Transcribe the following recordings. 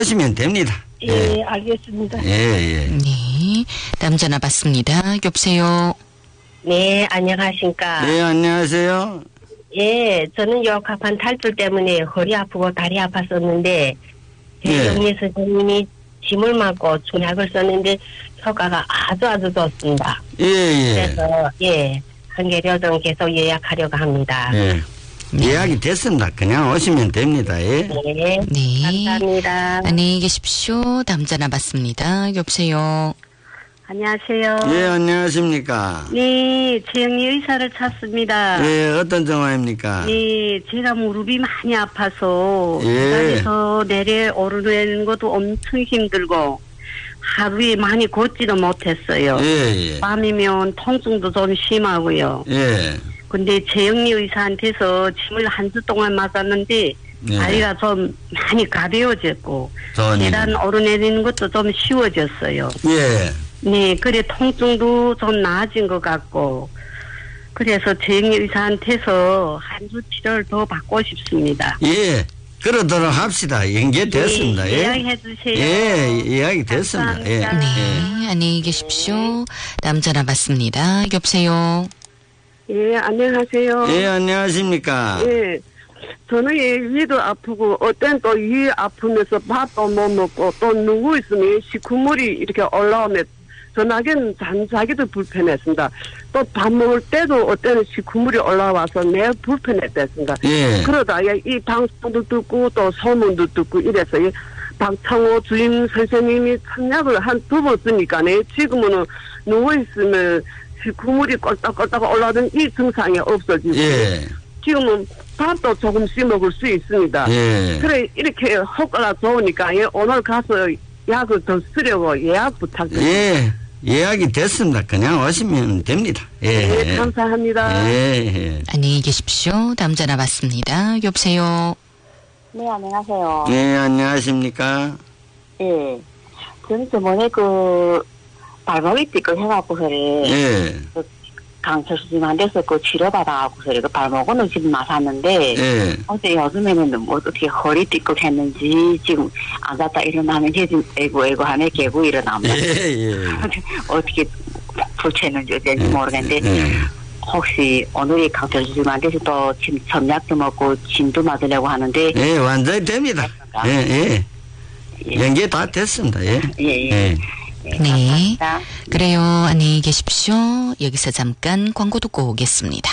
하시면 됩니다. 예, 알겠습니다. 예. 네. 다음 전화 받습니다. 여보세요. 네, 안녕하십니까. 네, 안녕하세요. 예, 저는 역합한 탈출 때문에 허리 아프고 다리 아팠었는데, 정리 선생님이 짐을 맡고 중약을 썼는데, 효과가 아주 좋습니다. 예. 그래서, 한계료정 계속 예약하려고 합니다. 예. 네. 예약이 됐습니다. 그냥 오시면 됩니다. 예. 네. 네. 감사합니다. 안녕히 계십시오. 다음 전화 받습니다. 여보세요. 안녕하세요. 예, 안녕하십니까. 네, 최영희 의사를 찾습니다. 예, 어떤 정화입니까? 네, 제가 무릎이 많이 아파서 예. 계단에서 내려 오르는 것도 엄청 힘들고 하루에 많이 걷지도 못했어요. 예. 밤이면 통증도 좀 심하고요. 예. 근데 최영희 의사한테서 침을 한 주 동안 맞았는데 예. 다리가 좀 많이 가벼워졌고 좋은 일. 계단 오르내리는 것도 좀 쉬워졌어요. 예. 네, 그래 통증도 좀 나아진 것 같고 그래서 최영희 의사한테서 한 주 치료를 더 받고 싶습니다. 예. 그러도록 합시다. 연계됐습니다. 네, 예약해 주세요. 예, 예약이 됐습니다. 예. 감사합니다. 네. 안녕히 계십시오. 다음 전화 받습니다. 여보세요. 예, 안녕하세요. 예, 안녕하십니까. 예. 저는 위도 아프고, 어떤 또 위 아프면서 밥도 못 먹고, 또 누구 있으면 식후물이 이렇게 올라오면, 전화기는 잠자기도 불편했습니다. 또 밥 먹을 때도 어때는 식후물이 올라와서 매우 불편했습니다. 예. 그러다가 이 방송도 듣고, 또 소문도 듣고 이래서, 박창호 주임 선생님이 청약을 한 2번 쓰니까, 지금은 누워있으면, 식후물이 꼴딱꼴딱 올라오던 이 증상이 없어지고 예. 지금은 밥도 조금씩 먹을 수 있습니다. 예. 그래 이렇게 효과가 좋으니까 오늘 가서 약을 더 쓰려고 예약 부탁드립니다. 예. 예약이 됐습니다. 그냥 오시면 됩니다. 예. 네, 감사합니다. 예. 안녕히 계십시오. 다음 전화 받습니다. 여보세요. 네, 안녕하세요. 예, 안녕하십니까. 예. 저는 저번에 발목이 삐끗해갖고서를, 예. 강철수님한테서 치료받아갖고서를 발목은 지금 맞았는데, 예. 어제 요즘에는 뭐 어떻게 허리 삐끗했는지, 지금 앉았다 일어나면 에고 하네 개고 일어납니다. 예. 어떻게 불쳤는지 어쩐지 모르겠는데, 예. 혹시 오늘이 강철수님한테서 또 지금 점약도 먹고 짐도 맞으려고 하는데, 예, 완전히 됩니다. 예. 연계 다 됐습니다. 예. 예. 네. 감사합니다. 그래요. 안녕히 계십시오. 여기서 잠깐 광고 듣고 오겠습니다.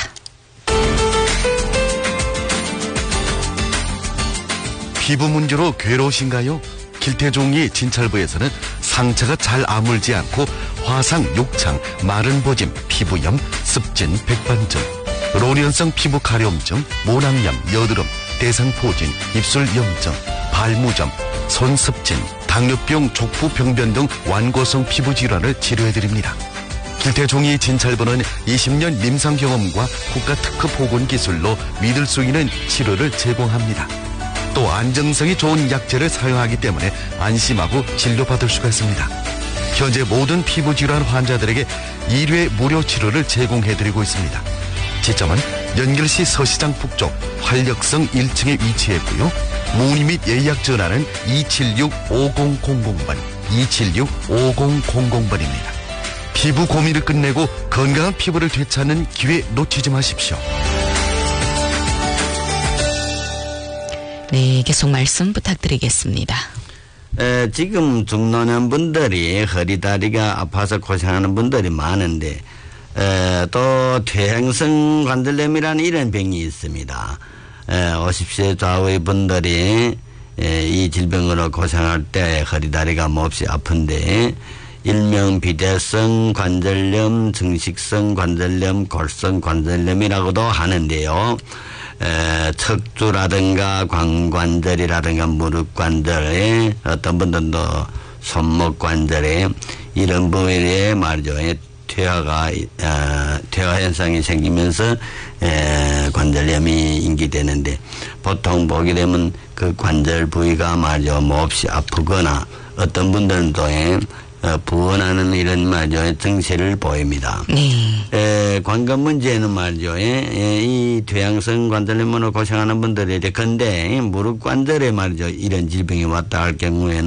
피부 문제로 괴로우신가요? 길태종이 진찰부에서는 상처가 잘 아물지 않고 화상, 욕창, 마른 보짐, 피부염, 습진, 백반증, 로련성 피부 가려움증, 모낭염, 여드름, 대상포진, 입술 염증, 발무점, 손습진, 당뇨병, 족부 병변 등 완고성 피부 질환을 치료해드립니다. 길태종이 진찰부는 20년 임상 경험과 국가 특허 보건 기술로 믿을 수 있는 치료를 제공합니다. 또 안정성이 좋은 약재를 사용하기 때문에 안심하고 진료받을 수가 있습니다. 현재 모든 피부 질환 환자들에게 1회 무료 치료를 제공해드리고 있습니다. 지점은 연결시 서시장 북쪽 활력성 1층에 위치해 있고요. 문의 및 예약 전화는 276-5000번, 276-5000번입니다. 피부 고민을 끝내고 건강한 피부를 되찾는 기회 놓치지 마십시오. 네, 계속 말씀 부탁드리겠습니다. 지금 중노년분들이 허리다리가 아파서 고생하는 분들이 많은데 또 퇴행성 관절염이라는 이런 병이 있습니다. 50세 좌우의 분들이 이 질병으로 고생할 때 허리다리가 몹시 아픈데 일명 비대성 관절염, 증식성 관절염, 골성 관절염이라고도 하는데요. 척추라든가 관관절이라든가 무릎 관절에 어떤 분들도 손목 관절에 이런 부위에 말이죠. 퇴화 현상이 생기면서 관절염이 인기되는데 보통 보게 되면 그 관절 부위가 말이죠. 몹시 아프거나 어떤 분들은 또 부원하는 이런 말이죠 증세를 보입니다. 네. 관건 문제는 말이죠. 이 퇴행성 관절염으로 고생하는 분들이 이제 근데 무릎 관절에 말이죠 이런 질병이 왔다 할 경우에는